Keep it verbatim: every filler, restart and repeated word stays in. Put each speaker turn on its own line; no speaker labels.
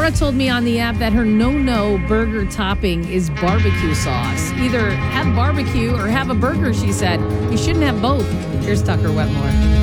Laura told me on the app that her no-no burger topping is barbecue sauce. Either have barbecue or have a burger, she said. You shouldn't have both. Here's Tucker Wetmore.